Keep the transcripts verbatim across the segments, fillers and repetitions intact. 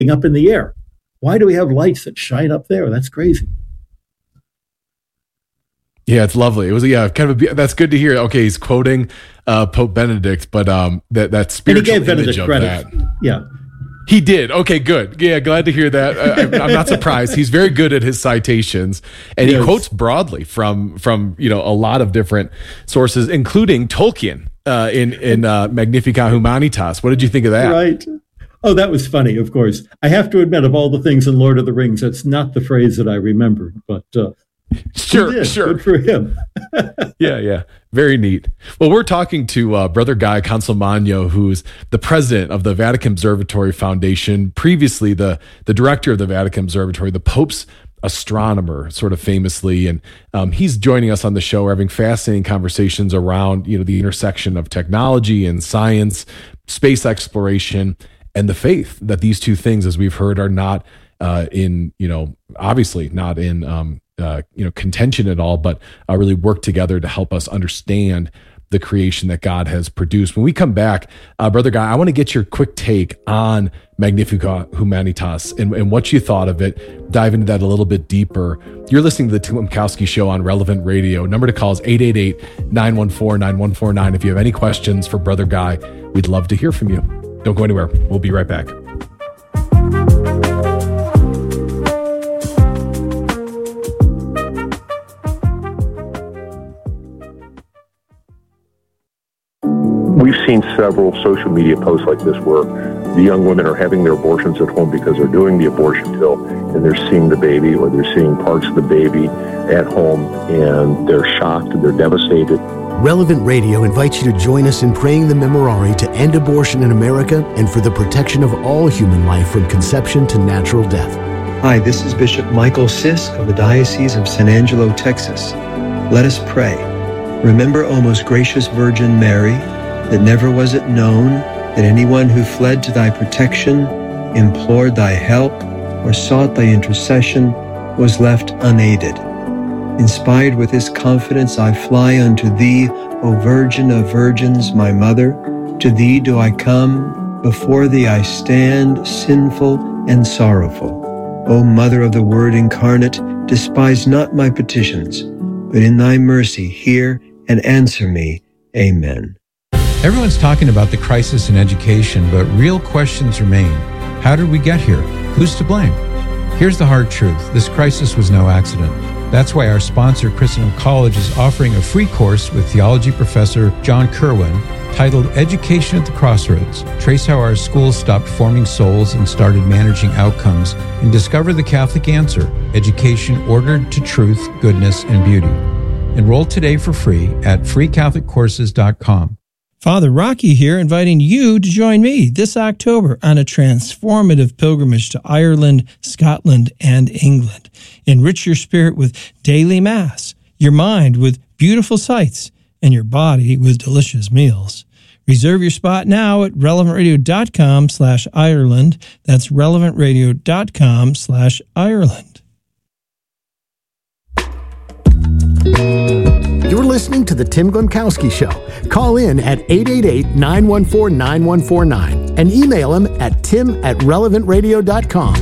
up in the air. Why do we have lights that shine up there? That's crazy. Yeah, it's lovely. It was, yeah, kind of, a, that's good to hear. Okay, he's quoting uh, Pope Benedict, but um, that, that spiritual and he gave image Benedict of credit. that. Yeah. He did. Okay, good. Yeah, glad to hear that. I, I'm not surprised. He's very good at his citations, and yes. he quotes broadly from, from, you know, a lot of different sources, including Tolkien uh, in, in uh, Magnificat Humanitas. What did you think of that? Right. Oh, that was funny, of course. I have to admit, of all the things in Lord of the Rings, that's not the phrase that I remembered, but uh, sure, sure. Good for him. yeah, yeah. Very neat. Well, we're talking to uh, Brother Guy Consolmagno, who's the president of the Vatican Observatory Foundation, previously the, the director of the Vatican Observatory, the Pope's astronomer, sort of famously. And um, he's joining us on the show. We're having fascinating conversations around, you know, the intersection of technology and science, space exploration, and the faith, that these two things, as we've heard, are not uh, in, you know, obviously not in, um, uh, you know, contention at all, but uh, really work together to help us understand the creation that God has produced. When we come back, uh, Brother Guy, I want to get your quick take on Magnificat Humanitas and, and what you thought of it. Dive into that a little bit deeper. You're listening to the Tim Lemkowski Show on Relevant Radio. Number to call is eight eight eight, nine one four, nine one four nine. If you have any questions for Brother Guy, we'd love to hear from you. Don't go anywhere. We'll be right back. We've seen several social media posts like this where the young women are having their abortions at home because they're doing the abortion pill and they're seeing the baby, or they're seeing parts of the baby at home, and they're shocked and they're devastated. Relevant Radio invites you to join us in praying the Memorare to end abortion in America and for the protection of all human life from conception to natural death. Hi, this is Bishop Michael Sisk of the Diocese of San Angelo, Texas. Let us pray. Remember, O most gracious Virgin Mary, that never was it known that anyone who fled to thy protection, implored thy help, or sought thy intercession was left unaided. Inspired with this confidence, I fly unto thee, O Virgin of Virgins, my Mother. To thee do I come, before thee I stand, sinful and sorrowful. O Mother of the Word incarnate, despise not my petitions, but in thy mercy hear and answer me. Amen. Everyone's talking about the crisis in education, but real questions remain. How did we get here? Who's to blame? Here's the hard truth. This crisis was no accident. That's why our sponsor, Christendom College, is offering a free course with theology professor John Kerwin titled Education at the Crossroads. Trace how our schools stopped forming souls and started managing outcomes, and discover the Catholic answer, education ordered to truth, goodness, and beauty. Enroll today for free at free catholic courses dot com. Father Rocky here, inviting you to join me this October on a transformative pilgrimage to Ireland, Scotland, and England. Enrich your spirit with daily Mass, your mind with beautiful sights, and your body with delicious meals. Reserve your spot now at relevant radio dot com slash Ireland. That's relevant radio dot com slash Ireland. You're listening to The Tim Lemkowski Show. Call in at eight eight eight, nine one four, nine one four nine and email him at tim at relevant radio dot com.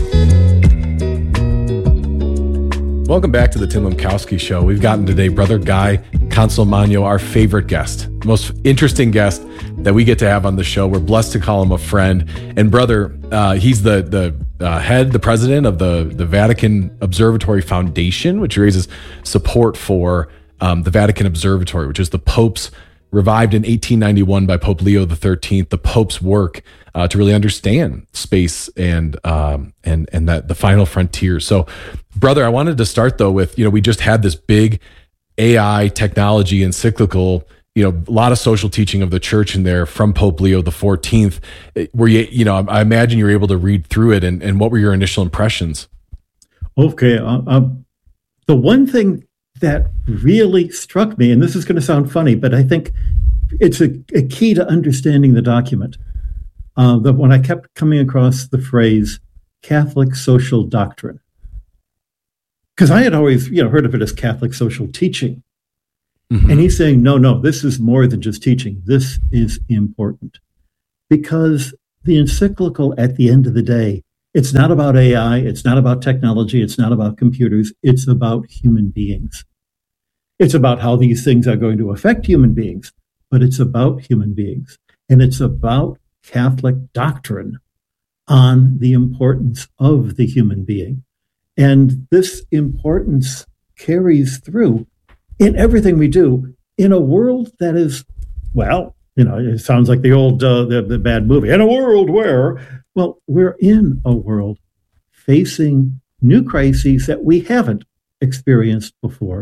Welcome back to The Tim Lemkowski Show. We've gotten today Brother Guy Consolmagno, our favorite guest, most interesting guest that we get to have on the show. We're blessed to call him a friend. And Brother, uh, he's the the uh, head, the president of the, the Vatican Observatory Foundation, which raises support for Um, the Vatican Observatory, which is the Pope's, revived in eighteen ninety-one by Pope Leo the thirteenth, the Pope's work uh, to really understand space and um, and and that the final frontier. So, brother, I wanted to start though with, you know, we just had this big A I technology encyclical, you know, a lot of social teaching of the church in there from Pope Leo the fourteenth. Were you, you know, I imagine you were able to read through it, and, and what were your initial impressions? Okay, uh, um, the one thing that really struck me, and this is going to sound funny, but I think it's a, a key to understanding the document. Uh, that when I kept coming across the phrase Catholic social doctrine, because I had always, you know, heard of it as Catholic social teaching, mm-hmm. and he's saying, no, no, this is more than just teaching. This is important, because the encyclical, at the end of the day, It's not about A I. It's not about technology. It's not about computers. It's about human beings. It's about how these things are going to affect human beings, but it's about human beings. And it's about Catholic doctrine on the importance of the human being. And this importance carries through in everything we do in a world that is, well, you know, it sounds like the old, uh, the, the bad movie, in a world where, well, we're in a world facing new crises that we haven't experienced before,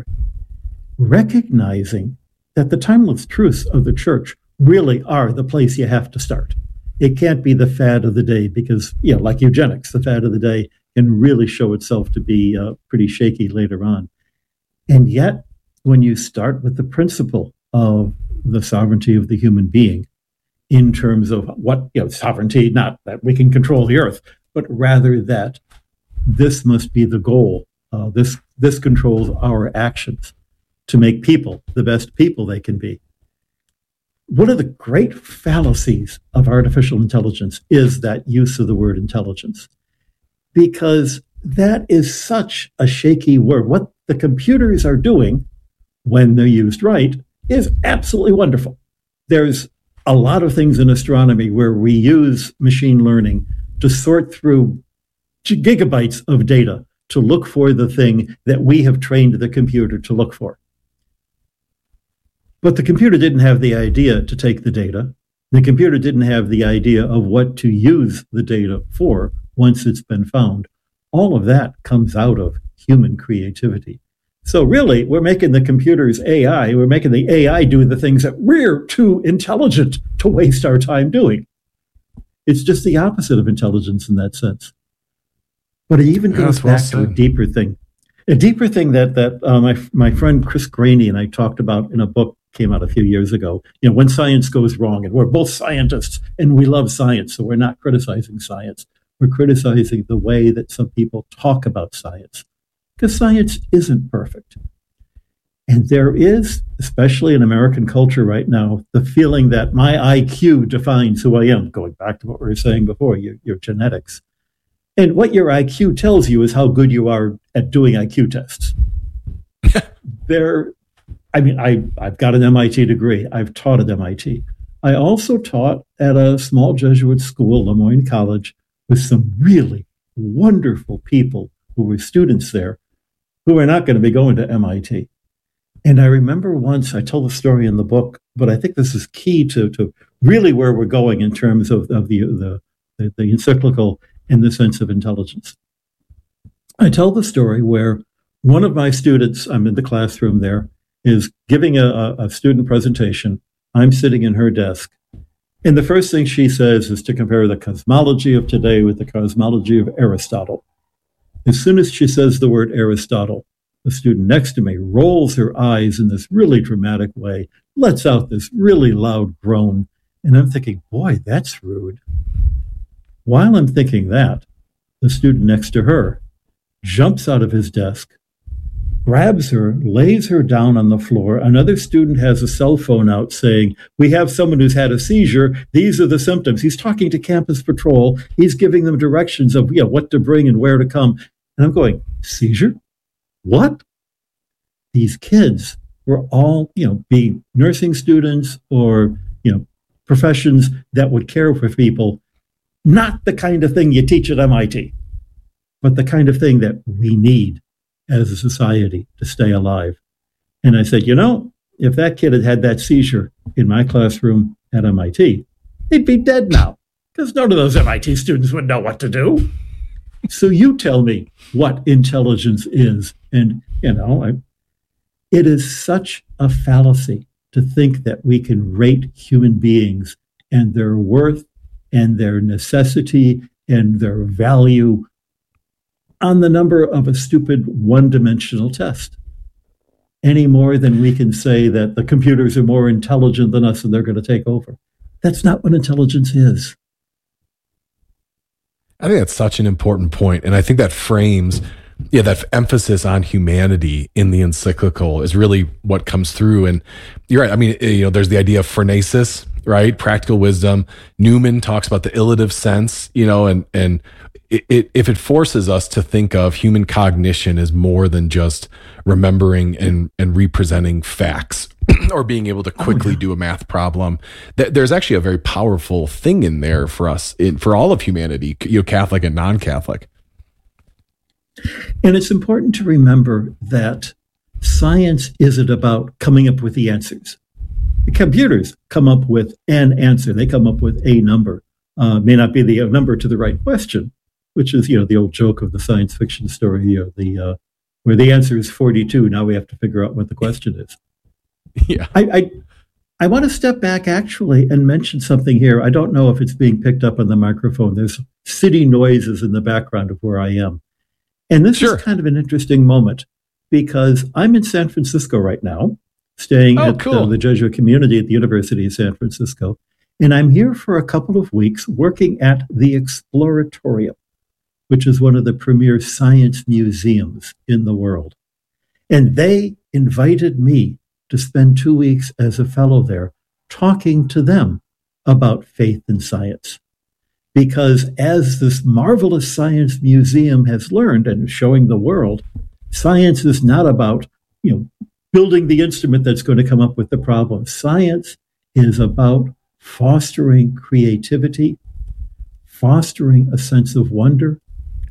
recognizing that the timeless truths of the church really are the place you have to start. It can't be the fad of the day because, you know, like eugenics, the fad of the day can really show itself to be uh, pretty shaky later on. And yet, when you start with the principle of the sovereignty of the human being in terms of what, you know, sovereignty, not that we can control the earth, but rather that this must be the goal. Uh, this, this controls our actions to make people the best people they can be. One of the great fallacies of artificial intelligence is that use of the word intelligence, because that is such a shaky word. What the computers are doing when they're used right is absolutely wonderful. There's a lot of things in astronomy where we use machine learning to sort through gigabytes of data to look for the thing that we have trained the computer to look for. But the computer didn't have the idea to take the data. The computer didn't have the idea of what to use the data for once it's been found. All of that comes out of human creativity. So really, we're making the computers A I. We're making the A I do the things that we're too intelligent to waste our time doing. It's just the opposite of intelligence in that sense. But it even goes back to a deeper thing. A deeper thing that that uh, my my friend Chris Graney and I talked about in a book came out a few years ago. You know, when science goes wrong, and we're both scientists and we love science, so we're not criticizing science. We're criticizing the way that some people talk about science, because science isn't perfect. And there is, especially in American culture right now, the feeling that my I Q defines who I am, going back to what we were saying before, your, your genetics. And what your I Q tells you is how good you are at doing I Q tests. there, I mean, I, I've got an M I T degree. I've taught at M I T. I also taught at a small Jesuit school, Lemoyne College, with some really wonderful people who were students there who are not going to be going to M I T. And I remember once, I tell the story in the book, but I think this is key to, to really where we're going in terms of, of the, the, the, the encyclical in the sense of intelligence. I tell the story where one of my students, I'm in the classroom there, is giving a, a student presentation. I'm sitting in her desk. And the first thing she says is to compare the cosmology of today with the cosmology of Aristotle. As soon as she says the word Aristotle, the student next to me rolls her eyes in this really dramatic way, lets out this really loud groan. And I'm thinking, boy, that's rude. While I'm thinking that, the student next to her jumps out of his desk, grabs her, lays her down on the floor. Another student has a cell phone out saying, we have someone who's had a seizure. These are the symptoms. He's talking to campus patrol. He's giving them directions of, you know, what to bring and where to come. And I'm going, seizure? What? These kids were all, you know, being nursing students or, you know, professions that would care for people. Not the kind of thing you teach at M I T, but the kind of thing that we need as a society to stay alive. And I said, you know, if that kid had had that seizure in my classroom at M I T, he'd be dead now, because none of those M I T students would know what to do. So you tell me what intelligence is. And, you know, I, it is such a fallacy to think that we can rate human beings and their worth and their necessity and their value on the number of a stupid one-dimensional test, any more than we can say that the computers are more intelligent than us and they're going to take over. That's not what intelligence is. I think that's such an important point. And I think that frames, yeah, that emphasis on humanity in the encyclical is really what comes through. And you're right. I mean, you know, there's the idea of phronesis, right? Practical wisdom. Newman talks about the illative sense, you know, and, and it, it, if it forces us to think of human cognition as more than just remembering and, and representing facts or being able to quickly oh, yeah. do a math problem, th- there's actually a very powerful thing in there for us, in, for all of humanity, you know, Catholic and non-Catholic. And it's important to remember that science isn't about coming up with the answers. The computers come up with an answer. They come up with a number. Uh, may not be the number to the right question, which is, you know, the old joke of the science fiction story, you know, the uh, where the answer is forty-two. Now we have to figure out what the question is. Yeah, I, I I want to step back actually and mention something here. I don't know if it's being picked up on the microphone. There's city noises in the background of where I am, and this sure. is kind of an interesting moment because I'm in San Francisco right now, staying oh, at cool. uh, the Jesuit community at the University of San Francisco, and I'm here for a couple of weeks working at the Exploratorium, which is one of the premier science museums in the world. And they invited me to spend two weeks as a fellow there, talking to them about faith and science. Because as this marvelous science museum has learned and is showing the world, science is not about, you know, building the instrument that's going to come up with the problem. Science is about fostering creativity, fostering a sense of wonder.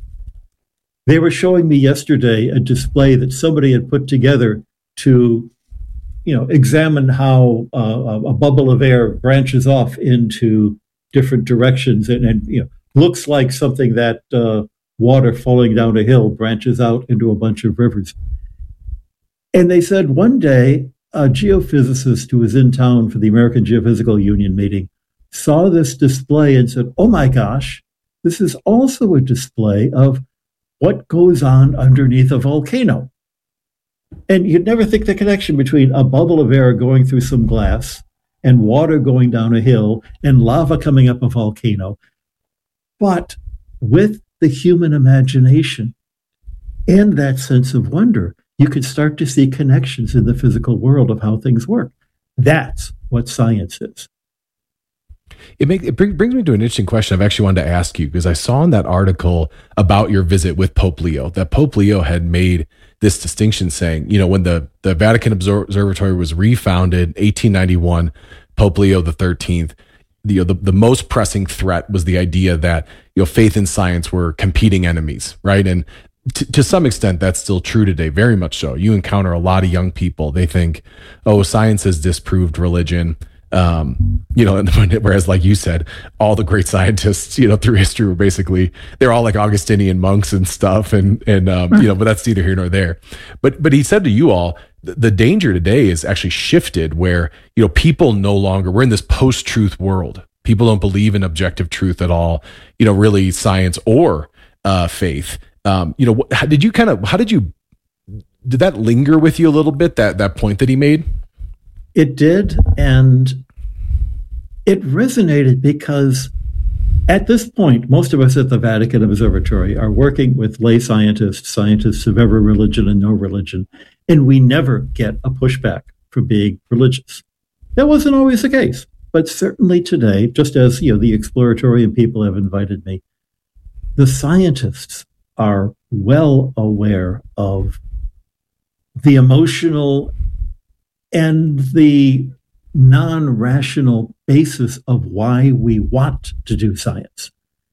They were showing me yesterday a display that somebody had put together to, you know, examine how uh, a bubble of air branches off into different directions, and, and you know, looks like something that uh, water falling down a hill branches out into a bunch of rivers. And they said one day a geophysicist who was in town for the American Geophysical Union meeting saw this display and said, "Oh my gosh, this is also a display of what goes on underneath a volcano." And you'd never think the connection between a bubble of air going through some glass and water going down a hill and lava coming up a volcano. But with the human imagination and that sense of wonder, you could start to see connections in the physical world of how things work. That's what science is. It, make, it bring, brings me to an interesting question I've actually wanted to ask you, because I saw in that article about your visit with Pope Leo that Pope Leo had made this distinction saying, you know, when the, the Vatican Observatory was refounded, eighteen ninety-one, Pope Leo the thirteenth, the, the the most pressing threat was the idea that, you know, faith and science were competing enemies, right? And t- to some extent, that's still true today, very much so. You encounter a lot of young people. They think, oh, science has disproved religion. Um, you know, whereas, like you said, all the great scientists, you know, through history were basically, they're all like Augustinian monks and stuff. And, and, um, you know, but that's neither here nor there. But, but he said to you all, the danger today is actually shifted where, you know, people no longer, we're in this post-truth world. People don't believe in objective truth at all, you know, really science or, uh, faith. Um, you know, how did you kind of, how did you, did that linger with you a little bit, that, that point that he made? It did, and it resonated because at this point, most of us at the Vatican Observatory are working with lay scientists, scientists of every religion and no religion, and we never get a pushback for being religious. That wasn't always the case, but certainly today, just as, you know, the Exploratorium people have invited me, the scientists are well aware of the emotional and the non-rational basis of why we want to do science.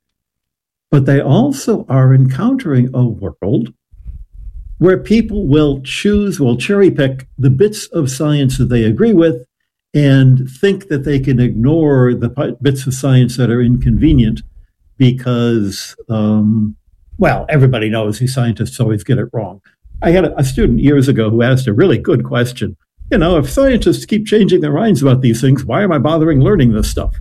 But they also are encountering a world where people will choose, will cherry pick the bits of science that they agree with and think that they can ignore the bits of science that are inconvenient because, um, well, everybody knows these scientists always get it wrong. I had a, a student years ago who asked a really good question. You know, if scientists keep changing their minds about these things, why am I bothering learning this stuff?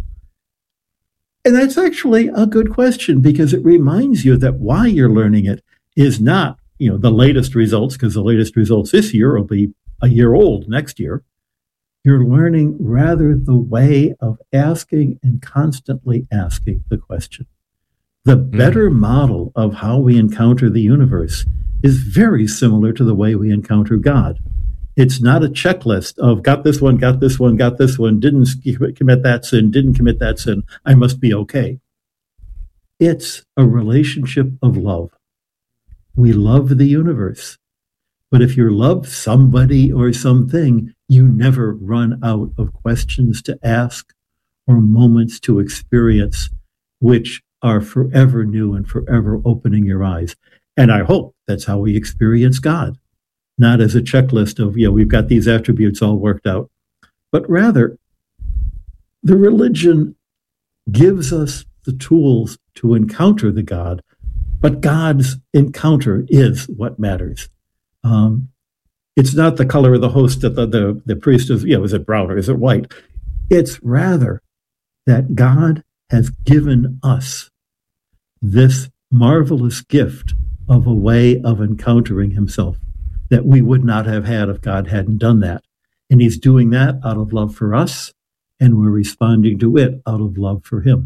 And that's actually a good question because it reminds you that why you're learning it is not, you know, the latest results, because the latest results this year will be a year old next year. You're learning rather the way of asking and constantly asking the question. The better mm. model of how we encounter the universe is very similar to the way we encounter God. It's not a checklist of got this one, got this one, got this one, didn't commit that sin, didn't commit that sin, I must be okay. It's a relationship of love. We love the universe. But if you love somebody or something, you never run out of questions to ask or moments to experience, which are forever new and forever opening your eyes. And I hope that's how we experience God, not as a checklist of, yeah, we've got these attributes all worked out, but rather the religion gives us the tools to encounter the God, but God's encounter is what matters. Um, it's not the color of the host that the, the, the priest is, you know, is it brown or is it white? It's rather that God has given us this marvelous gift of a way of encountering himself that we would not have had if God hadn't done that. And he's doing that out of love for us, and we're responding to it out of love for him.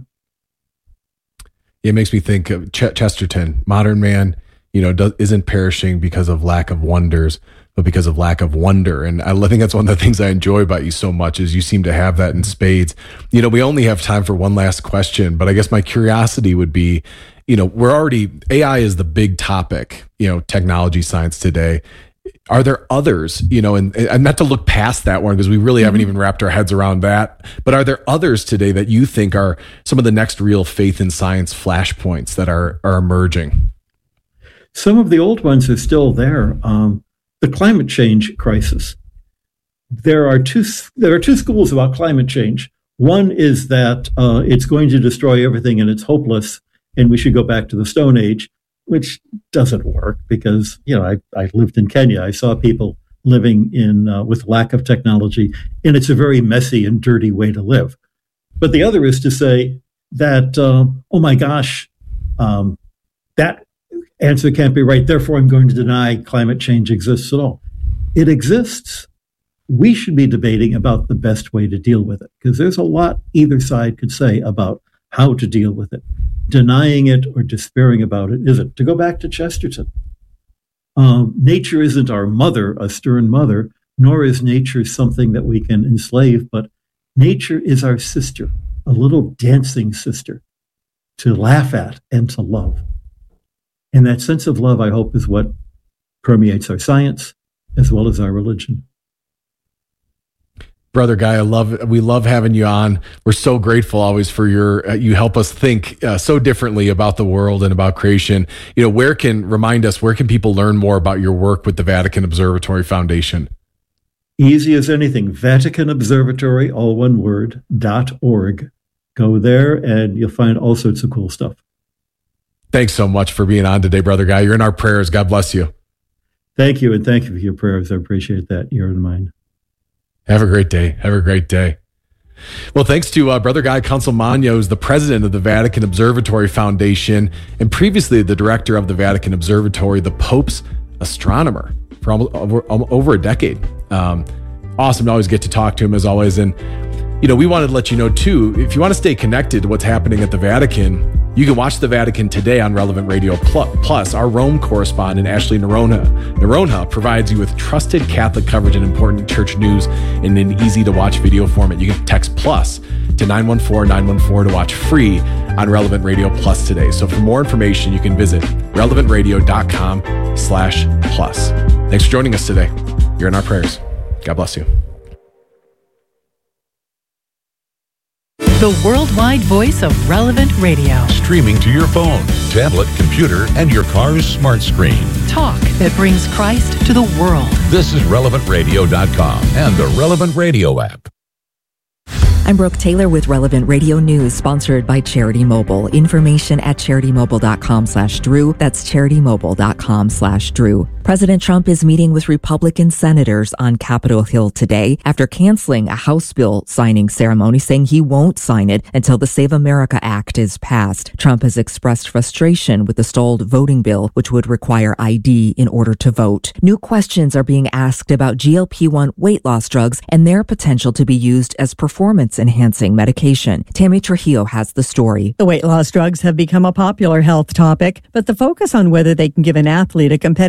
It makes me think of Ch- Chesterton, modern man, you know, does, isn't perishing because of lack of wonders, but because of lack of wonder. And I think that's one of the things I enjoy about you so much is you seem to have that in spades. You know, we only have time for one last question, but I guess my curiosity would be, you know, we're already, A I is the big topic, you know, technology science today. Are there others, you know, and, and not to look past that one because we really haven't even wrapped our heads around that, but are there others today that you think are some of the next real faith in science flashpoints that are, are emerging? Some of the old ones are still there. Um, the climate change crisis. There are two, there are two schools about climate change. One is that uh, it's going to destroy everything and it's hopeless and we should go back to the Stone Age, which doesn't work because, you know, I, I lived in Kenya. I saw people living in uh, with lack of technology, and it's a very messy and dirty way to live. But the other is to say that, uh, oh my gosh, um, that answer can't be right. Therefore, I'm going to deny climate change exists at all. It exists. We should be debating about the best way to deal with it because there's a lot either side could say about how to deal with it. Denying it or despairing about it isn't. To go back to Chesterton, um, nature isn't our mother, a stern mother, nor is nature something that we can enslave, but nature is our sister, a little dancing sister to laugh at and to love. And that sense of love, I hope, is what permeates our science as well as our religion. Brother Guy, I love, we love having you on. We're so grateful always for your, uh, you help us think uh, so differently about the world and about creation. You know, where can, remind us, where can people learn more about your work with the Vatican Observatory Foundation? Easy as anything, Vatican Observatory, all one word, dot org. Go there and you'll find all sorts of cool stuff. Thanks so much for being on today, Brother Guy. You're in our prayers. God bless you. Thank you. And thank you for your prayers. I appreciate that. You're in mine. Have a great day. Have a great day. Well, thanks to uh, Brother Guy Consolmagno, who's the president of the Vatican Observatory Foundation and previously the director of the Vatican Observatory, the Pope's astronomer for almost over, over a decade. Um, awesome to always get to talk to him as always. And, you know, we wanted to let you know too, if you want to stay connected to what's happening at the Vatican, you can watch the Vatican Today on Relevant Radio Plus. Our Rome correspondent, Ashley Noronha, Noronha provides you with trusted Catholic coverage and important church news in an easy-to-watch video format. You can text plus to nine one four nine one four to watch free on Relevant Radio Plus today. So for more information, you can visit relevant radio dot com slash plus. Thanks for joining us today. You're in our prayers. God bless you. The worldwide voice of Relevant Radio. Streaming to your phone, tablet, computer, and your car's smart screen. Talk that brings Christ to the world. This is relevant radio dot com and the Relevant Radio app. I'm Brooke Taylor with Relevant Radio News, sponsored by Charity Mobile. Information at charity mobile dot com slash Drew. That's charity mobile dot com slash Drew. President Trump is meeting with Republican senators on Capitol Hill today after canceling a House bill signing ceremony, saying he won't sign it until the Save America Act is passed. Trump has expressed frustration with the stalled voting bill, which would require I D in order to vote. New questions are being asked about G L P one weight loss drugs and their potential to be used as performance-enhancing medication. Tammy Trujillo has the story. The weight loss drugs have become a popular health topic, but the focus on whether they can give an athlete a competitive edge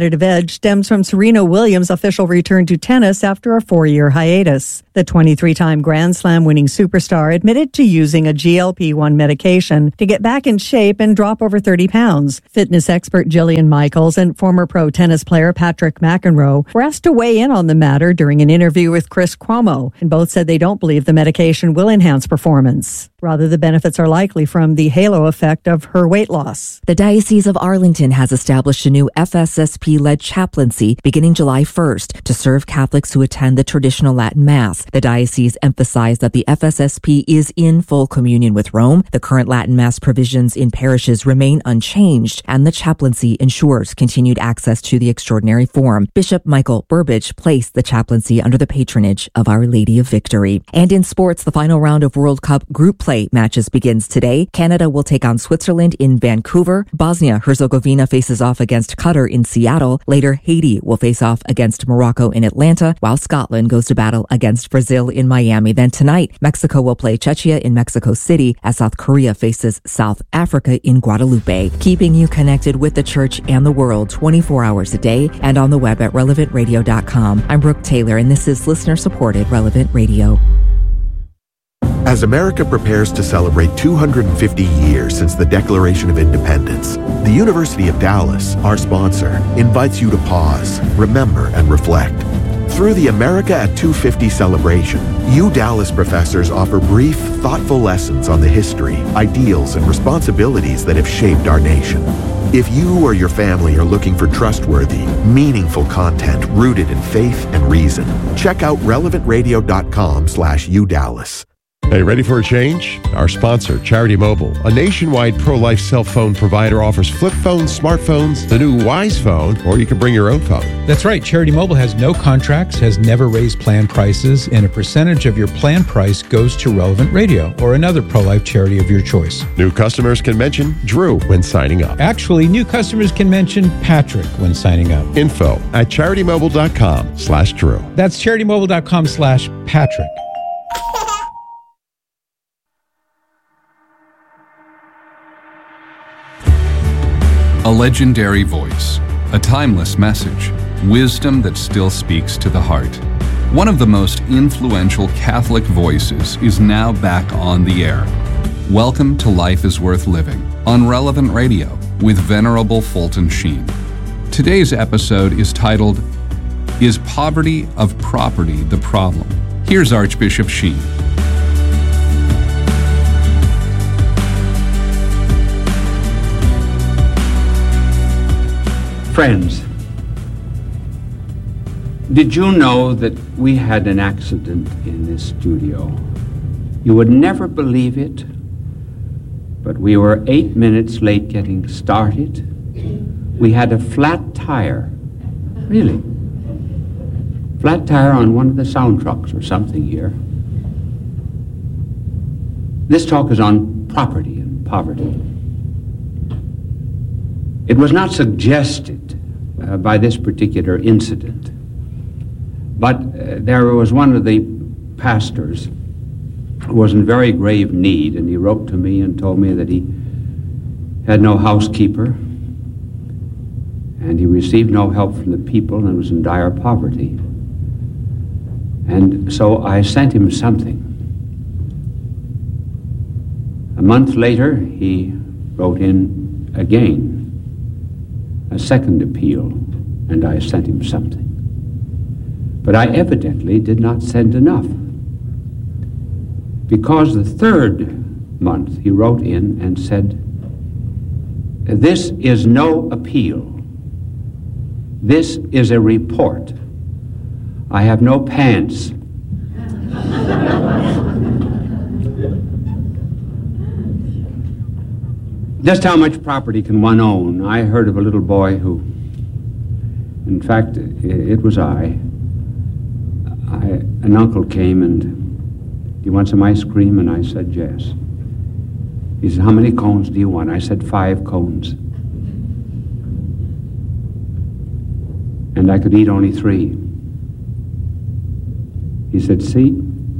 coverage stems from Serena Williams' official return to tennis after a four-year hiatus. The twenty-three-time Grand Slam-winning superstar admitted to using a G L P one medication to get back in shape and drop over thirty pounds. Fitness expert Jillian Michaels and former pro tennis player Patrick McEnroe were asked to weigh in on the matter during an interview with Chris Cuomo, and both said they don't believe the medication will enhance performance. Rather, the benefits are likely from the halo effect of her weight loss. The Diocese of Arlington has established a new F S S P-led chaplaincy beginning July first to serve Catholics who attend the traditional Latin Mass. The diocese emphasized that the F S S P is in full communion with Rome. The current Latin Mass provisions in parishes remain unchanged, and the chaplaincy ensures continued access to the extraordinary form. Bishop Michael Burbidge placed the chaplaincy under the patronage of Our Lady of Victory. And in sports, the final round of World Cup group play matches begins today. Canada will take on Switzerland in Vancouver. Bosnia-Herzegovina faces off against Qatar in Seattle. Later, Haiti will face off against Morocco in Atlanta, while Scotland goes to battle against Brazil in Miami. Then tonight, Mexico will play Czechia in Mexico City as South Korea faces South Africa in Guadalupe. Keeping you connected with the church and the world twenty-four hours a day and on the web at relevant radio dot com. I'm Brooke Taylor, and this is listener-supported Relevant Radio. As America prepares to celebrate two hundred fifty years since the Declaration of Independence, the University of Dallas, our sponsor, invites you to pause, remember, and reflect. Through the America at two fifty celebration, U Dallas professors offer brief, thoughtful lessons on the history, ideals, and responsibilities that have shaped our nation. If you or your family are looking for trustworthy, meaningful content rooted in faith and reason, check out relevant radio dot com slash U Dallas. Hey, ready for a change? Our sponsor, Charity Mobile, a nationwide pro-life cell phone provider, offers flip phones, smartphones, the new Wise Phone, or you can bring your own phone. That's right. Charity Mobile has no contracts, has never raised plan prices, and a percentage of your plan price goes to Relevant Radio or another pro-life charity of your choice. New customers can mention Drew when signing up. Actually, new customers can mention Patrick when signing up. Info at charity mobile dot com slash Drew. That's charity mobile dot com slash Patrick. A legendary voice, a timeless message, wisdom that still speaks to the heart. One of the most influential Catholic voices is now back on the air. Welcome to Life is Worth Living on Relevant Radio with Venerable Fulton Sheen. Today's episode is titled, Is Poverty of Property the Problem? Here's Archbishop Sheen. Friends, did you know that we had an accident in this studio? You would never believe it, but we were eight minutes late getting started. We had a flat tire, really. Flat tire on one of the sound trucks or something here. This talk is on property and poverty. It was not suggested uh, by this particular incident, but uh, there was one of the pastors who was in very grave need, and he wrote to me and told me that he had no housekeeper, and he received no help from the people and was in dire poverty. And so I sent him something. A month later, he wrote in again, a second appeal, and I sent him something. But I evidently did not send enough, because the third month he wrote in and said, this is no appeal. This is a report. I have no pants. Just how much property can one own? I heard of a little boy who, in fact, it was I. I an uncle came and, do you want some ice cream? And I said, yes. He said, how many cones do you want? I said, five cones. And I could eat only three. He said, see,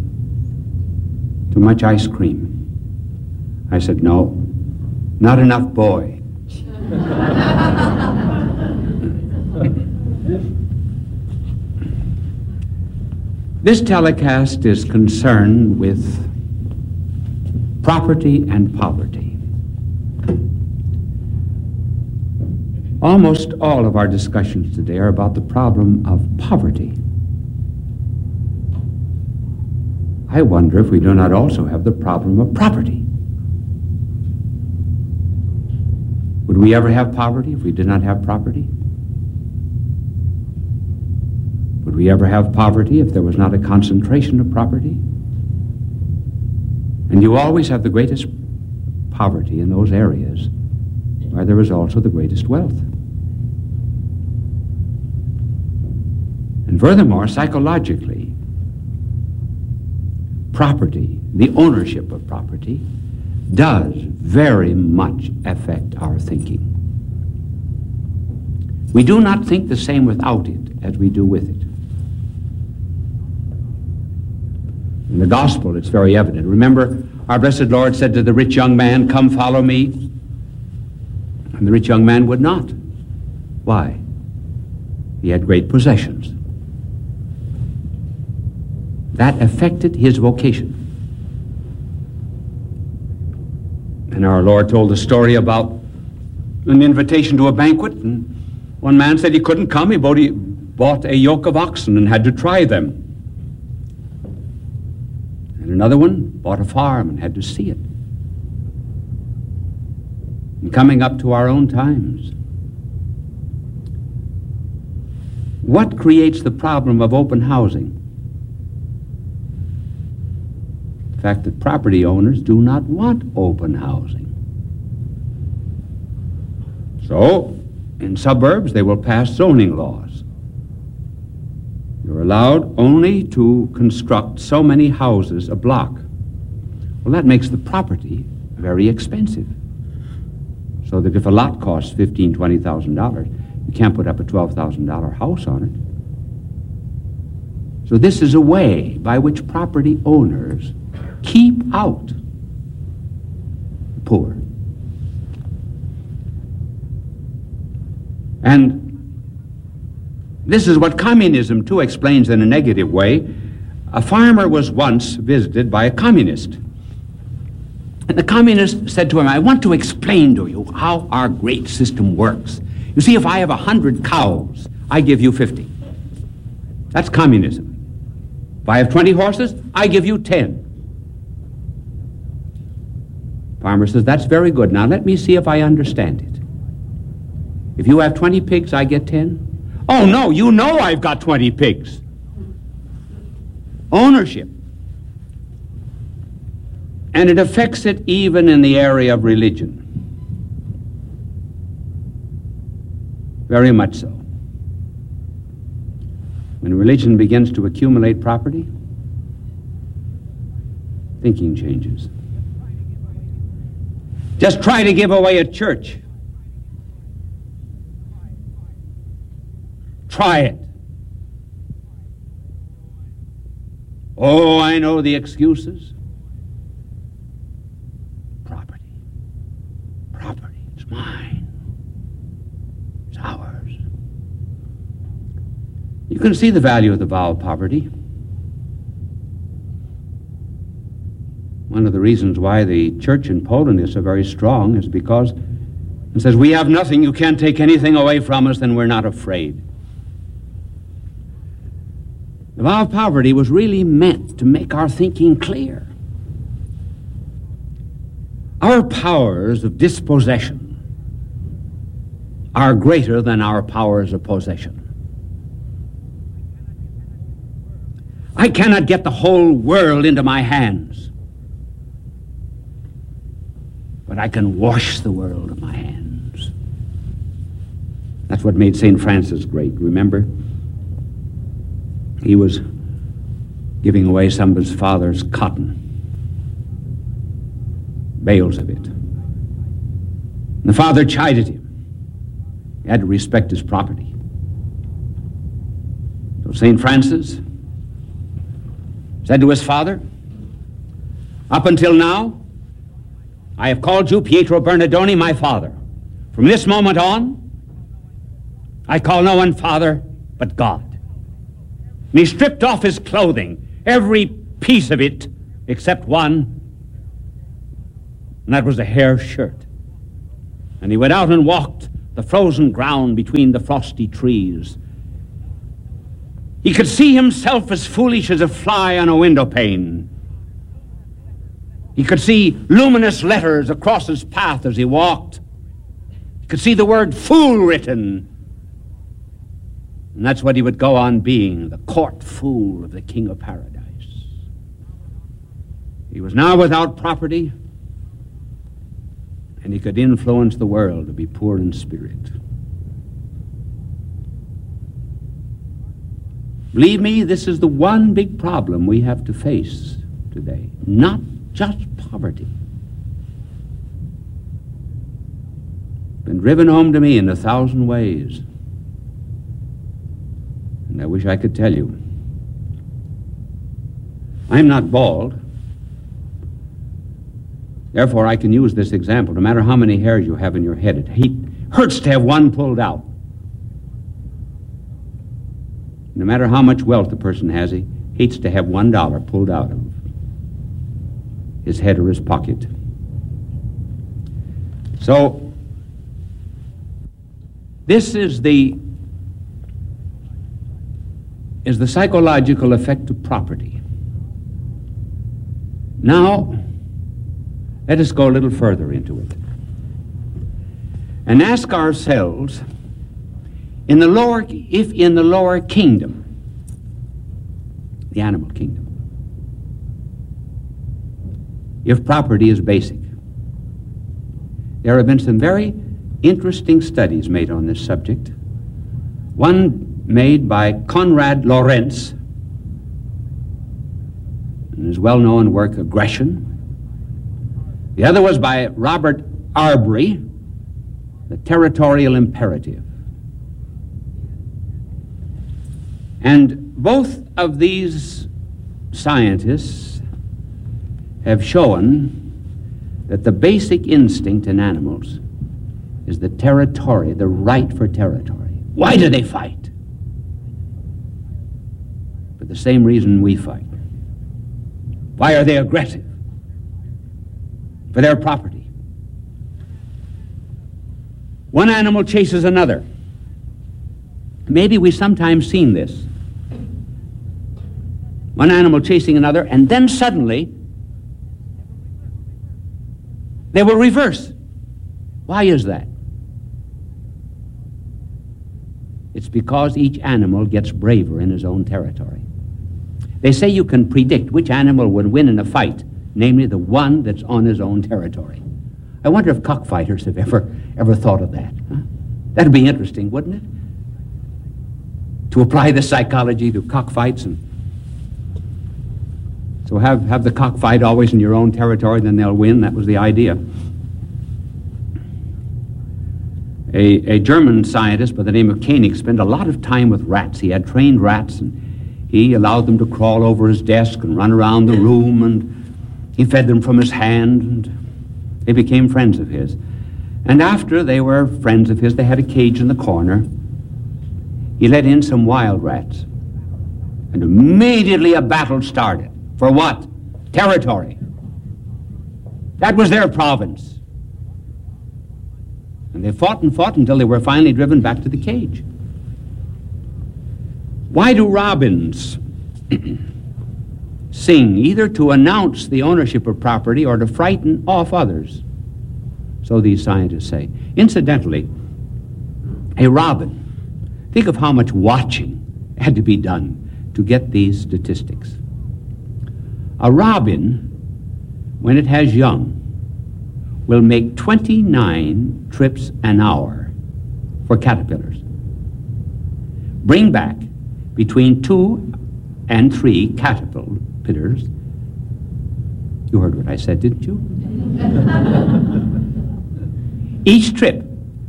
too much ice cream. I said, no. Not enough boy. This telecast is concerned with property and poverty. Almost all of our discussions today are about the problem of poverty. I wonder if we do not also have the problem of property. Would we ever have poverty if we did not have property? Would we ever have poverty if there was not a concentration of property? And you always have the greatest poverty in those areas where there is also the greatest wealth. And furthermore, psychologically, property, the ownership of property, does very much affect our thinking. We do not think the same without it as we do with it. In the gospel, it's very evident. Remember, our blessed Lord said to the rich young man, "Come, follow me." And the rich young man would not. Why? He had great possessions. That affected his vocation. And our Lord told a story about an invitation to a banquet, and one man said he couldn't come. He bought a yoke of oxen and had to try them. And another one bought a farm and had to see it. And coming up to our own times, what creates the problem of open housing? The fact that property owners do not want open housing. So, in suburbs, they will pass zoning laws. You're allowed only to construct so many houses a block. Well, that makes the property very expensive. So that if a lot costs fifteen thousand dollars, twenty thousand dollars, you can't put up a twelve thousand dollars house on it. So this is a way by which property owners keep out the poor. And this is what communism, too, explains in a negative way. A farmer was once visited by a communist. And the communist said to him, "I want to explain to you how our great system works. You see, if I have a hundred cows, I give you fifty. That's communism. If I have twenty horses, I give you ten. Farmer says, "That's very good. Now let me see if I understand it. If you have twenty pigs, I get ten? Oh, no, you know I've got twenty pigs." Ownership. And it affects it even in the area of religion. Very much so. When religion begins to accumulate property, thinking changes. Just try to give away a church. Try it. Oh, I know the excuses. Property. Property. It's mine. It's ours. You can see the value of the vow of poverty. One of the reasons why the church in Poland is so very strong is because it says, "We have nothing, you can't take anything away from us, and we're not afraid." The vow of poverty was really meant to make our thinking clear. Our powers of dispossession are greater than our powers of possession. I cannot get the whole world into my hands, but I can wash the world in my hands. That's what made Saint Francis great, remember? He was giving away some of his father's cotton, bales of it. And the father chided him. He had to respect his property. So Saint Francis said to his father, "Up until now, I have called you Pietro Bernardoni my father. From this moment on, I call no one father but God. And he stripped off his clothing, every piece of it except one, and that was a hair shirt. And he went out and walked the frozen ground between the frosty trees. He could see himself as foolish as a fly on a window pane. He could see luminous letters across his path as he walked. He could see the word fool written. And that's what he would go on being, the court fool of the King of Paradise. He was now without property, and he could influence the world to be poor in spirit. Believe me, this is the one big problem we have to face today. Not just poverty. Been driven home to me in a thousand ways. And I wish I could tell you. I'm not bald. Therefore, I can use this example. No matter how many hairs you have in your head, it hurts to have one pulled out. No matter how much wealth a person has, he hates to have one dollar pulled out of his head or his pocket. So, this is the is the psychological effect of property. Now, let us go a little further into it and ask ourselves, in the lower, if in the lower kingdom, the animal kingdom, if property is basic, there have been some very interesting studies made on this subject. One made by Konrad Lorenz in his well-known work, Aggression. The other was by Robert Arbery, The Territorial Imperative. And both of these scientists have shown that the basic instinct in animals is the territory, the right for territory. Why do they fight? For the same reason we fight. Why are they aggressive? For their property. One animal chases another. Maybe we've sometimes seen this. One animal chasing another, and then suddenly they will reverse. Why is that? It's because each animal gets braver in his own territory. They say you can predict which animal would win in a fight, namely the one that's on his own territory. I wonder if cockfighters have ever ever thought of that. Huh? That'd be interesting, wouldn't it? To apply this psychology to cockfights, and so have, have the cockfight always in your own territory, then they'll win. That was the idea. A, a German scientist by the name of Koenig spent a lot of time with rats. He had trained rats, and he allowed them to crawl over his desk and run around the room, and he fed them from his hand, and they became friends of his. And after they were friends of his, they had a cage in the corner. He let in some wild rats, and immediately a battle started. For what? Territory. That was their province. And they fought and fought until they were finally driven back to the cage. Why do robins sing? Either to announce the ownership of property or to frighten off others, so these scientists say. Incidentally, a robin, think of how much watching had to be done to get these statistics. A robin, when it has young, will make twenty-nine trips an hour for caterpillars. Bring back between two and three caterpillars. You heard what I said, didn't you? Each trip,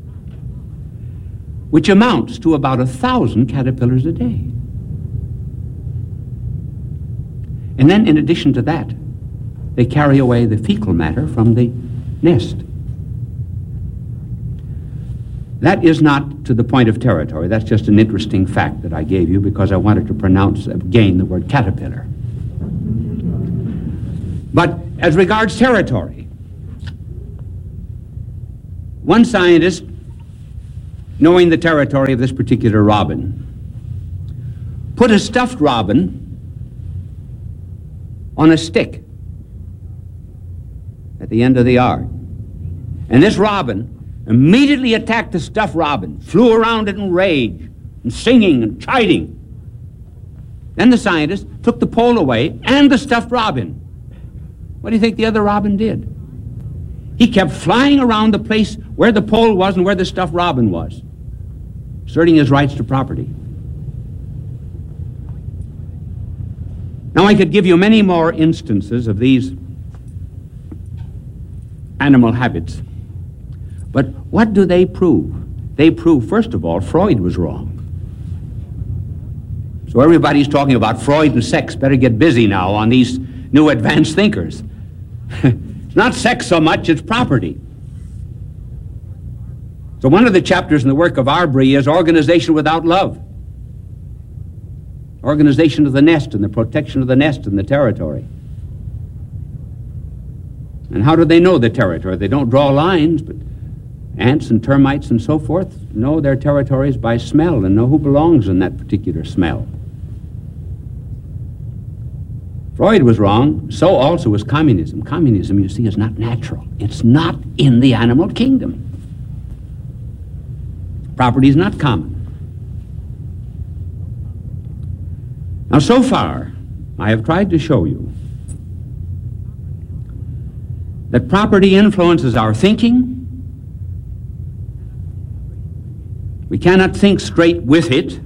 which amounts to about a thousand caterpillars a day. And then, in addition to that, they carry away the fecal matter from the nest. That is not to the point of territory. That's just an interesting fact that I gave you because I wanted to pronounce again the word caterpillar. But as regards territory, one scientist, knowing the territory of this particular robin, put a stuffed robin on a stick at the end of the yard. And this robin immediately attacked the stuffed robin, flew around it in rage, and singing and chiding. Then the scientist took the pole away and the stuffed robin. What do you think the other robin did? He kept flying around the place where the pole was and where the stuffed robin was, asserting his rights to property. Now, I could give you many more instances of these animal habits. But what do they prove? They prove, first of all, Freud was wrong. So everybody's talking about Freud and sex. Better get busy now on these new advanced thinkers. It's not sex so much, it's property. So one of the chapters in the work of Arbery is Organization Without Love. Organization of the nest and the protection of the nest and the territory. And how do they know the territory? They don't draw lines, but ants and termites and so forth know their territories by smell and know who belongs in that particular smell. Freud was wrong, so also was communism. Communism, you see, is not natural. It's not in the animal kingdom. Property is not common. Now, so far, I have tried to show you that property influences our thinking. We cannot think straight with it.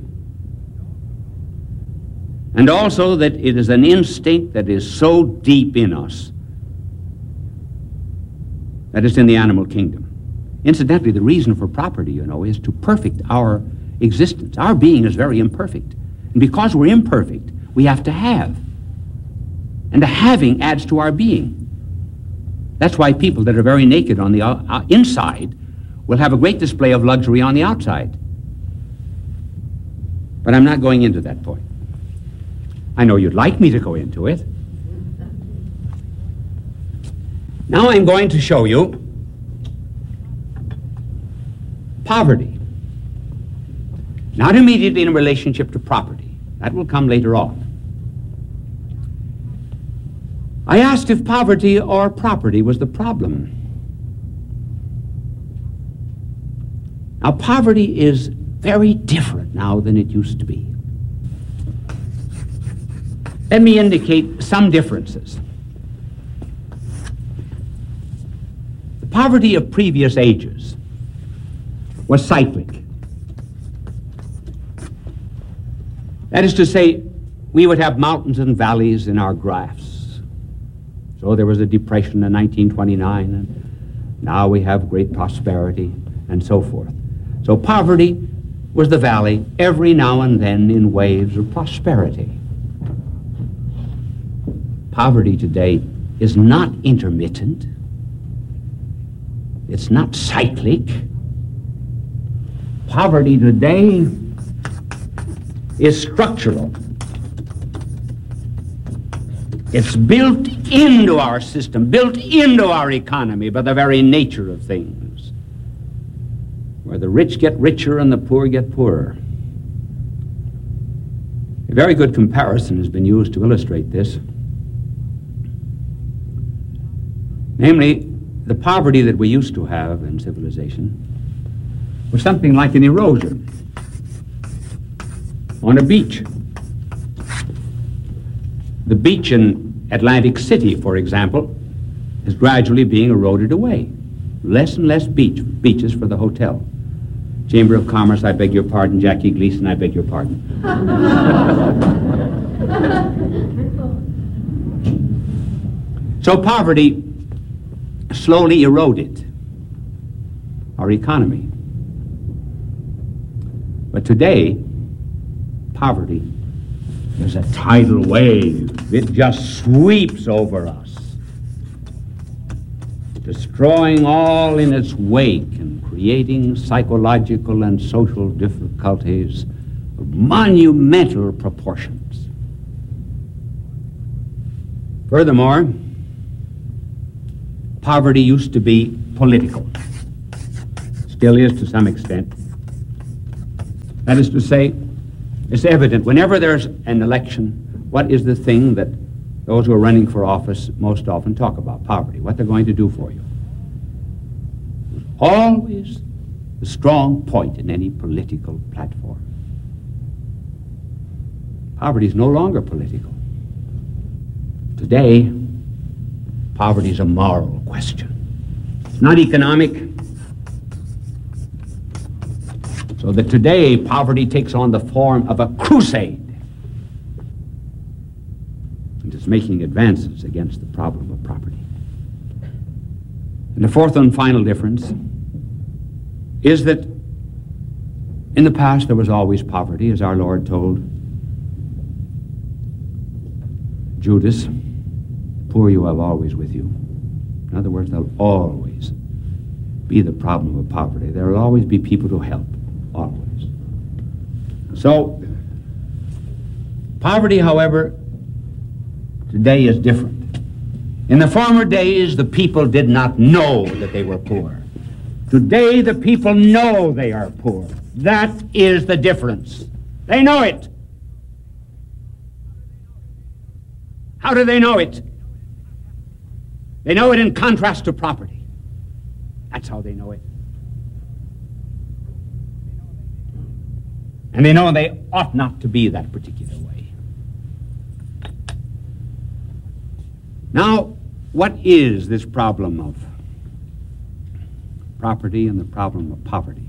And also that it is an instinct that is so deep in us that it's in the animal kingdom. Incidentally, the reason for property, you know, is to perfect our existence. Our being is very imperfect. And because we're imperfect, we have to have. And the having adds to our being. That's why people that are very naked on the uh, inside will have a great display of luxury on the outside. But I'm not going into that point. I know you'd like me to go into it. Now I'm going to show you poverty. Not immediately in relationship to property. That will come later on. I asked if poverty or property was the problem. Now, poverty is very different now than it used to be. Let me indicate some differences. The poverty of previous ages was cyclic. That is to say, we would have mountains and valleys in our graphs. So there was a depression in nineteen twenty-nine, and now we have great prosperity, and so forth. So poverty was the valley, every now and then in waves of prosperity. Poverty today is not intermittent. It's not cyclic. Poverty today is structural. It's built into our system, built into our economy by the very nature of things, where the rich get richer and the poor get poorer. A very good comparison has been used to illustrate this. Namely, the poverty that we used to have in civilization was something like an erosion on a beach. The beach in Atlantic City, for example, is gradually being eroded away. Less and less beach, beaches for the hotel. Chamber of Commerce, I beg your pardon. Jackie Gleason, I beg your pardon. So poverty slowly eroded our economy. But today, poverty is a tidal wave. It just sweeps over us, destroying all in its wake and creating psychological and social difficulties of monumental proportions. Furthermore, poverty used to be political. Still is to some extent. That is to say, it's evident whenever there's an election, what is the thing that those who are running for office most often talk about? Poverty, what they're going to do for you. Always the strong point in any political platform. Poverty is no longer political. Today, poverty is a moral question. It's not economic. So that today, poverty takes on the form of a crusade. And is making advances against the problem of property. And the fourth and final difference is that in the past there was always poverty, as our Lord told Judas, poor you have always with you. In other words, there'll always be the problem of poverty. There will always be people to help, always. So, poverty, however, today is different. In the former days, the people did not know that they were poor. Today, the people know they are poor. That is the difference. They know it. How do they know it? They know it in contrast to property. That's how they know it. And they know they ought not to be that particular way. Now, what is this problem of property and the problem of poverty?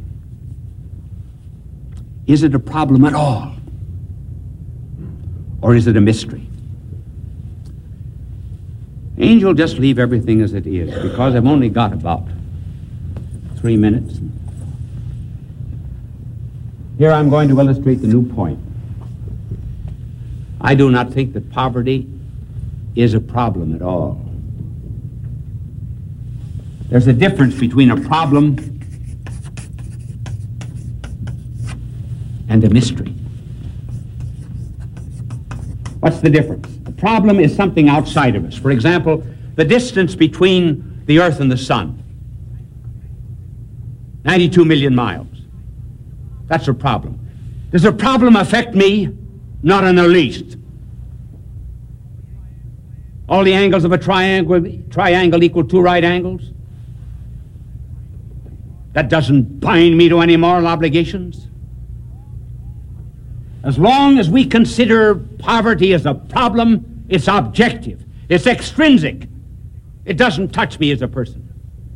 Is it a problem at all? Or is it a mystery? Angel, just leave everything as it is, because I've only got about three minutes. Here I'm going to illustrate the new point. I do not think that poverty is a problem at all. There's a difference between a problem and a mystery. What's the difference? A problem is something outside of us. For example, the distance between the Earth and the Sun. ninety-two million miles. That's a problem. Does a problem affect me? Not in the least. All the angles of a triangle, triangle equal two right angles? That doesn't bind me to any moral obligations. As long as we consider poverty as a problem, it's objective, it's extrinsic. It doesn't touch me as a person.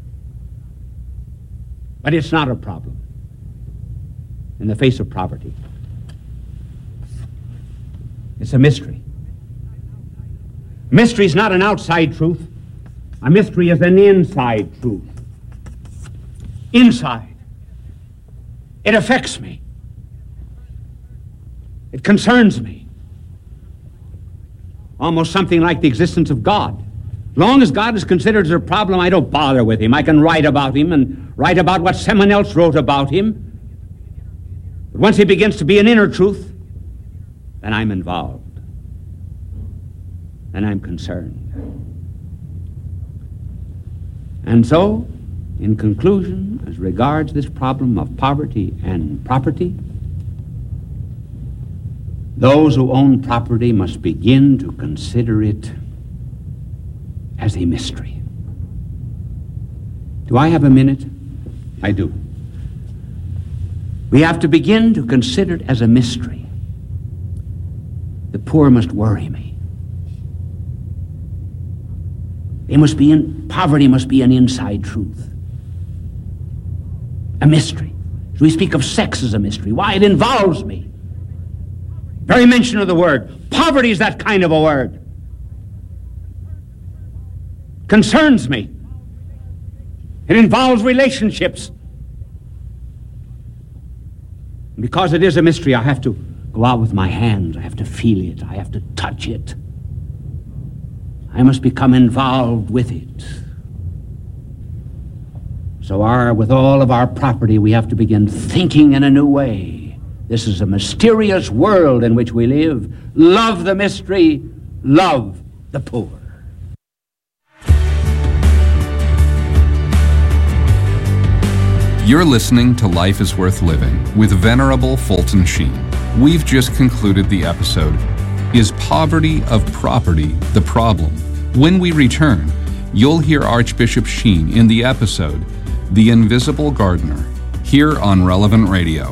But it's not a problem in the face of poverty. It's a mystery. Mystery is not an outside truth. A mystery is an inside truth. Inside. It affects me. It concerns me. Almost something like the existence of God. As long as God is considered as a problem, I don't bother with him. I can write about him and write about what someone else wrote about him. But once he begins to be an inner truth, then I'm involved. And I'm concerned. And so, in conclusion, as regards this problem of poverty and property, those who own property must begin to consider it as a mystery. Do I have a minute? I do. We have to begin to consider it as a mystery. The poor must worry me. They must be in, poverty must be an inside truth. A mystery. So we speak of sex as a mystery. Why? It involves me. Very mention of the word. Poverty is that kind of a word. Concerns me. It involves relationships. And because it is a mystery, I have to go out with my hands. I have to feel it. I have to touch it. I must become involved with it. So our, with all of our property, we have to begin thinking in a new way. This is a mysterious world in which we live. Love the mystery, love the poor. You're listening to Life is Worth Living with Venerable Fulton Sheen. We've just concluded the episode, Is Poverty of Property the Problem? When we return, you'll hear Archbishop Sheen in the episode, The Invisible Gardener, here on Relevant Radio.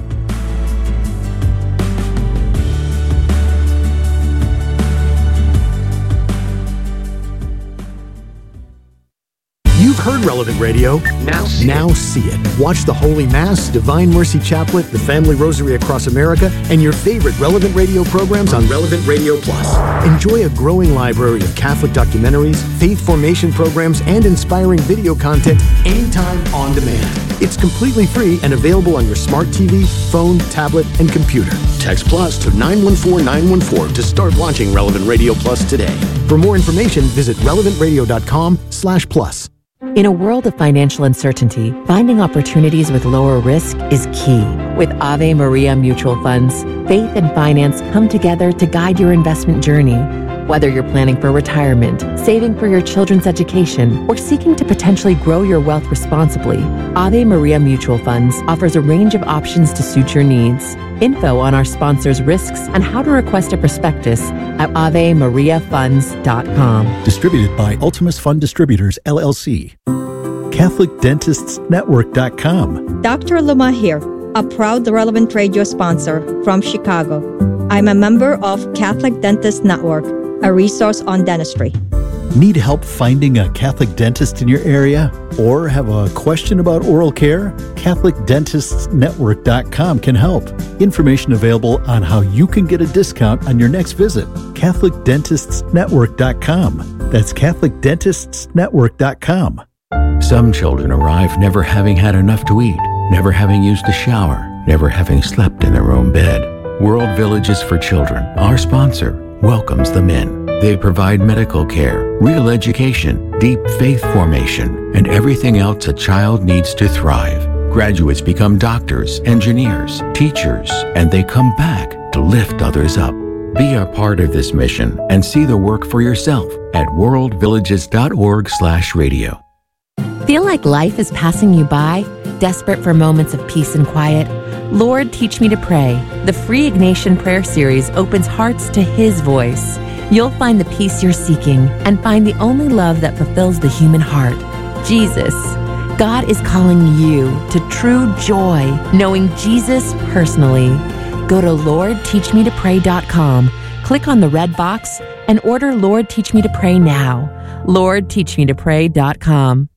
You've heard Relevant Radio. Now see, now see it. Watch the Holy Mass, Divine Mercy Chaplet, the Family Rosary Across America, and your favorite Relevant Radio programs on Relevant Radio Plus. Enjoy a growing library of Catholic documentaries, faith formation programs, and inspiring video content anytime on demand. It's completely free and available on your smart T V, phone, tablet, and computer. Text Plus to nine one four nine one four to start watching Relevant Radio Plus today. For more information, visit relevant radio dot com slash plus. In a world of financial uncertainty, finding opportunities with lower risk is key. With Ave Maria Mutual Funds, faith and finance come together to guide your investment journey. Whether you're planning for retirement, saving for your children's education, or seeking to potentially grow your wealth responsibly, Ave Maria Mutual Funds offers a range of options to suit your needs. Info on our sponsors' risks and how to request a prospectus at ave maria funds dot com. Distributed by Ultimus Fund Distributors, L L C. Catholic Dentists Network dot com. Doctor Luma here, a proud Relevant Radio sponsor from Chicago. I'm a member of Catholic Dentists Network, a resource on dentistry. Need help finding a Catholic dentist in your area? Or have a question about oral care? Catholic Dentists Network dot com can help. Information available on how you can get a discount on your next visit. Catholic Dentists Network dot com. That's Catholic Dentists Network dot com. Some children arrive never having had enough to eat, never having used a shower, never having slept in their own bed. World Villages for Children, our sponsor, welcomes them in. They provide medical care, real education, deep faith formation, and everything else a child needs to thrive. Graduates become doctors, engineers, teachers, and they come back to lift others up. Be a part of this mission and see the work for yourself at world villages dot org slash radio. Feel like life is passing you by? Desperate for moments of peace and quiet? Lord, Teach Me to Pray. The free Ignatian Prayer Series opens hearts to His voice. You'll find the peace you're seeking and find the only love that fulfills the human heart, Jesus. God is calling you to true joy, knowing Jesus personally. Go to lord teach me to pray dot com, click on the red box, and order Lord Teach Me to Pray now. lord teach me to pray dot com.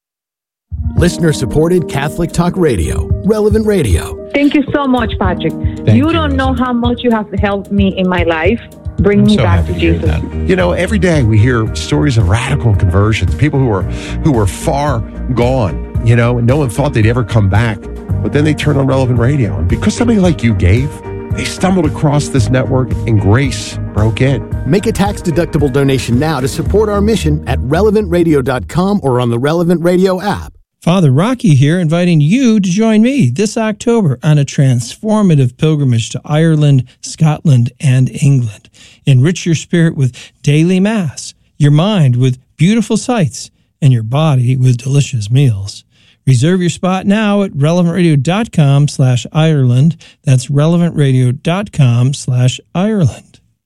Listener-supported Catholic Talk Radio, Relevant Radio. Thank you so much, Patrick. Thank you you, don't know how much you have helped me in my life. Bring I'm me so back happy to to hear Jesus. that. You know, every day we hear stories of radical conversions, people who are who were far gone, you know, and no one thought they'd ever come back. But then they turned on Relevant Radio. And because somebody like you gave, they stumbled across this network and grace broke in. Make a tax-deductible donation now to support our mission at relevant radio dot com or on the Relevant Radio app. Father Rocky here, inviting you to join me this October on a transformative pilgrimage to Ireland, Scotland, and England. Enrich your spirit with daily Mass, your mind with beautiful sights, and your body with delicious meals. Reserve your spot now at relevant radio dot com slash Ireland. That's relevant radio dot com slash Ireland.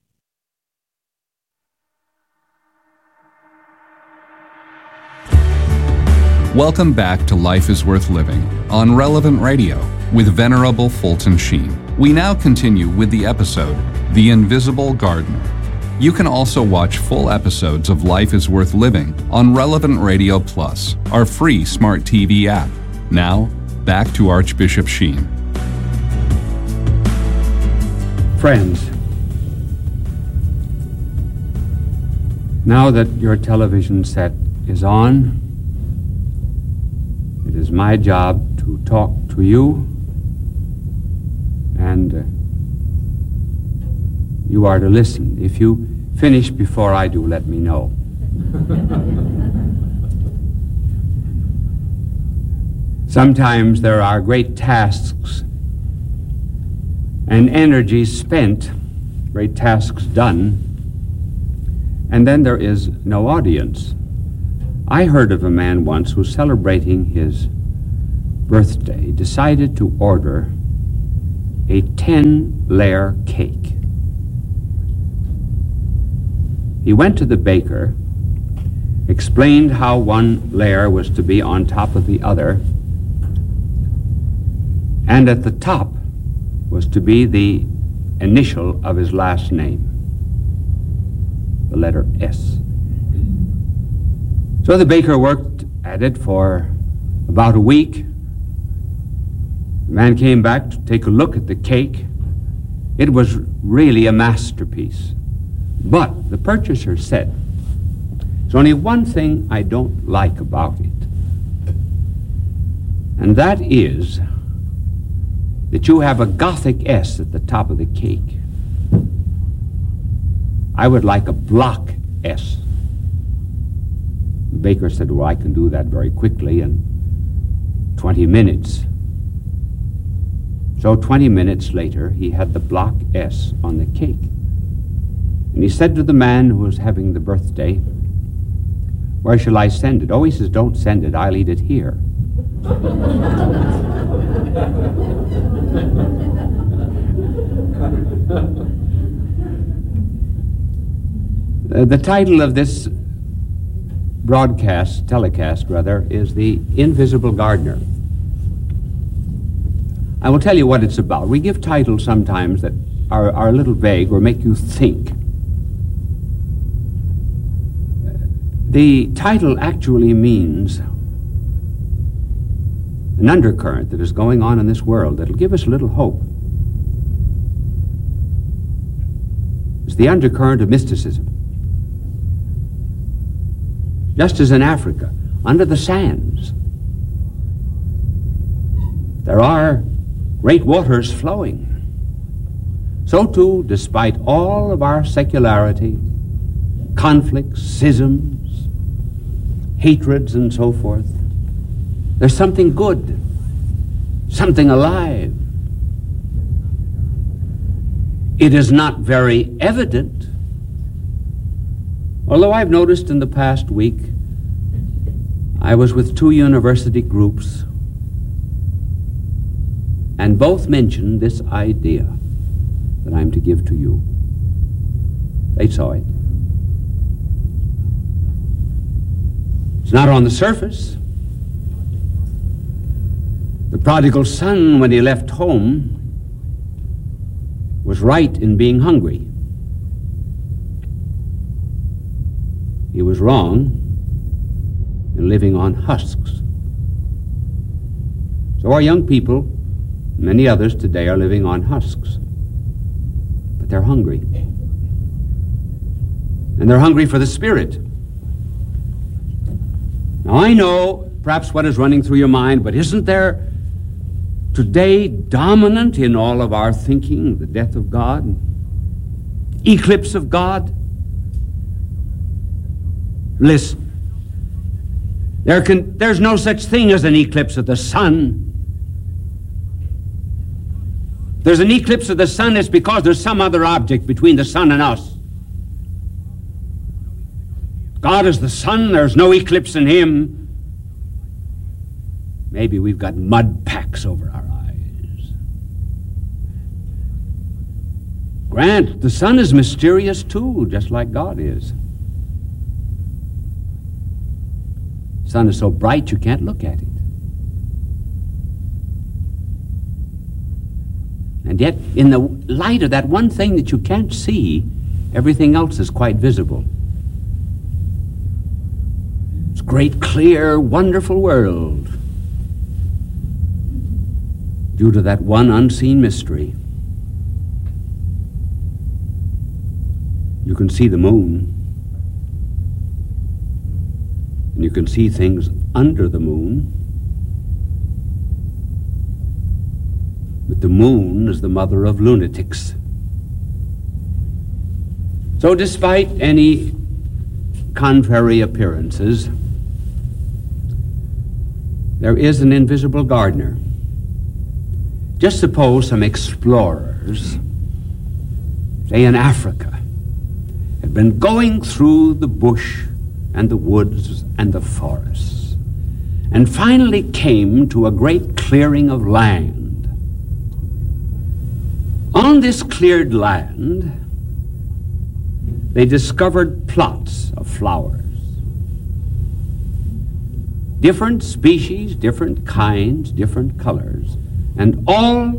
Welcome back to Life is Worth Living on Relevant Radio with Venerable Fulton Sheen. We now continue with the episode, The Invisible Gardener. You can also watch full episodes of Life is Worth Living on Relevant Radio Plus, our free smart T V app. Now, back to Archbishop Sheen. Friends, now that your television set is on, it is my job to talk to you, and uh, you are to listen. If you finish before I do, let me know. Sometimes there are great tasks and energy spent, great tasks done, and then there is no audience. I heard of a man once who, celebrating his birthday, decided to order a ten-layer cake. He went to the baker, explained how one layer was to be on top of the other, and at the top was to be the initial of his last name, the letter S. So the baker worked at it for about a week. The man came back to take a look at the cake. It was really a masterpiece. But the purchaser said, "There's only one thing I don't like about it, and that is that you have a Gothic S at the top of the cake. I would like a block S." The baker said, "Well, I can do that very quickly in twenty minutes. So twenty minutes later, he had the block S on the cake. And he said to the man who was having the birthday, "Where shall I send it?" "Oh," he says, "don't send it. I'll eat it here." uh, the title of this broadcast, telecast rather, is The Invisible Gardener. I will tell you what it's about. We give titles sometimes that are, are a little vague or make you think. The title actually means an undercurrent that is going on in this world that'll give us a little hope. It's the undercurrent of mysticism. Just as in Africa, under the sands, there are great waters flowing. So too, despite all of our secularity, conflicts, schisms, hatreds, and so forth, there's something good, something alive. It is not very evident, although I've noticed in the past week, I was with two university groups, and both mentioned this idea that I'm to give to you. They saw it. It's not on the surface. The prodigal son, when he left home, was right in being hungry. He was wrong in living on husks. So our young people, many others today, are living on husks. But they're hungry. And they're hungry for the Spirit. Now I know perhaps what is running through your mind, but isn't there today dominant in all of our thinking the death of God? Eclipse of God? Listen. There can, there's no such thing as an eclipse of the sun. There's an eclipse of the sun, it's because there's some other object between the sun and us. God is the sun, there's no eclipse in him. Maybe we've got mud packs over our eyes. Grant, the sun is mysterious too, just like God is. The sun is so bright you can't look at it. And yet, in the light of that one thing that you can't see, everything else is quite visible. It's a great, clear, wonderful world due to that one unseen mystery. You can see the moon, and you can see things under the moon. But the moon is the mother of lunatics. So despite any contrary appearances, there is an invisible gardener. Just suppose some explorers, say in Africa, had been going through the bush and the woods and the forests, and finally came to a great clearing of land. On this cleared land, they discovered plots of flowers. Different species, different kinds, different colors, and all